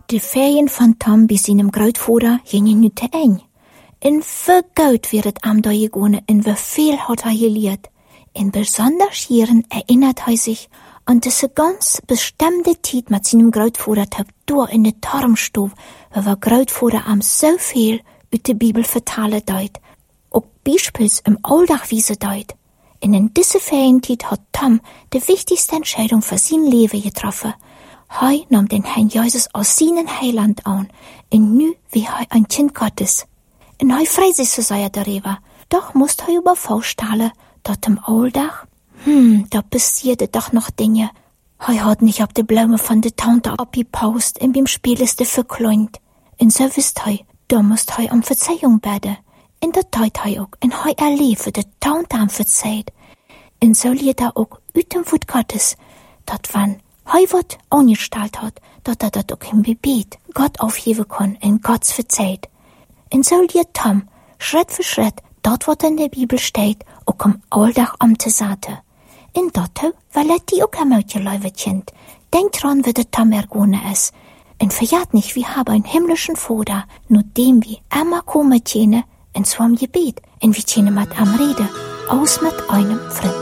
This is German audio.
De Ferien van Tom bij zijn grootvader gingen nu te eng. En wie goed weer het am daar gegaan en wie veel had hij geleerd. En besonders hierin erinnert hij zich an diese ganz bestimmte Zeit mit seinem Grootvader door in de Tarmstoof, waar Grootvader am so viel uit de Bibel vertalen deed. Ook beispiels im Alldagwiese deed. En in diese Ferienzeit hat Tom de wichtigste Entscheidung für sein Leben getroffen. Hij nam den Herrn Jesus als seinen Heiland an, en nu wie hij ein Kind Gottes. En hij freut sich so sehr darüber. Doch musst hij aber vorstellen, dat im Alldag, da passierte doch noch Dinge. Hij had nicht auf de Blumen von de Tante abgepaust en beim Spiel ist er verkleint. En so wisst hij, da musst hij Verzeihung beten. En dat deed hij ook, en hij erleefde de Tante am verzeiht. En so liet er ook uit dem Wort Gottes, dat wann hij wat angestalt hat, dat dat ook im Gebet Gott aufheben kann en Gott verzeiht. En so liet Tom Schritt für Schritt dat wat in der Bibel steht, ook am Alldag om te zetten. En dat weil er die ook am uitgeluivet kind. Denk dran, wie de Tom ergone is. En verjat nicht, wir haben einen himmlischen Vater, nur dem wir immer kommen tjene, en zwar im Gebet, en wir tjene mit am Rede, aus mit einem Freund.